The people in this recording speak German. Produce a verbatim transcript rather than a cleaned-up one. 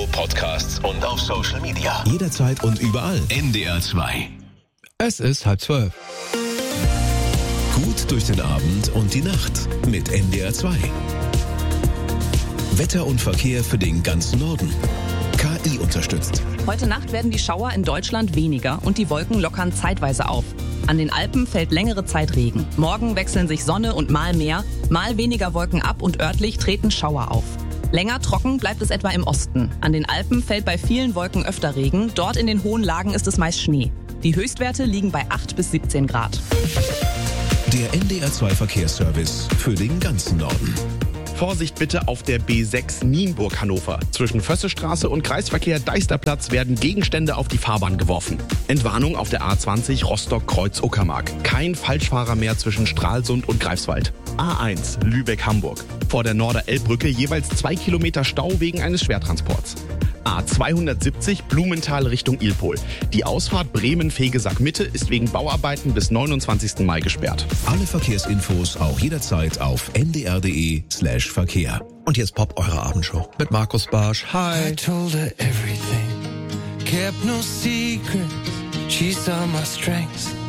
Podcasts und auf Social Media. Jederzeit und überall. N D R zwei. Es ist halb zwölf. Gut durch den Abend und die Nacht mit N D R zwei. Wetter und Verkehr für den ganzen Norden. K I unterstützt. Heute Nacht werden die Schauer in Deutschland weniger und die Wolken lockern zeitweise auf. An den Alpen fällt längere Zeit Regen. Morgen wechseln sich Sonne und mal mehr, mal weniger Wolken ab und örtlich treten Schauer auf. Länger trocken bleibt es etwa im Osten. An den Alpen fällt bei vielen Wolken öfter Regen. Dort in den hohen Lagen ist es meist Schnee. Die Höchstwerte liegen bei acht bis siebzehn Grad. Der N D R zwei Verkehrsservice für den ganzen Norden. Vorsicht bitte auf der B sechs Nienburg-Hannover. Zwischen Vössestraße und Kreisverkehr Deisterplatz werden Gegenstände auf die Fahrbahn geworfen. Entwarnung auf der A zwanzig Rostock-Kreuz-Uckermark. Kein Falschfahrer mehr zwischen Stralsund und Greifswald. A eins Lübeck-Hamburg. Vor der Norder-Elbbrücke jeweils zwei Kilometer Stau wegen eines Schwertransports. A zweihundertsiebzig Blumenthal Richtung Ilpol. Die Ausfahrt Bremen-Fegesack-Mitte ist wegen Bauarbeiten bis neunundzwanzigsten Mai gesperrt. Alle Verkehrsinfos auch jederzeit auf n d r punkt d e slash Verkehr. Und jetzt Pop, eure Abendshow mit Markus Barsch. Hi. I told her everything, kept no secrets, she saw my strengths